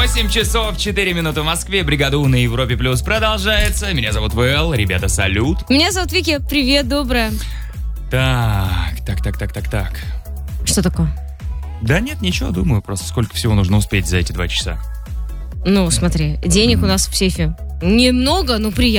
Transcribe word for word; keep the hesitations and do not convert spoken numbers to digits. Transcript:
восемь часов четыре минуты в Москве. Бригада У на Европе Плюс продолжается. Меня зовут ВЛ. Ребята, салют. Меня зовут Вики. Привет, доброе. Так, так, так, так, так, так. Что такое? Да нет, ничего, думаю, просто сколько всего нужно успеть за эти два часа. Ну, смотри, денег у нас в сейфе немного, но приятно.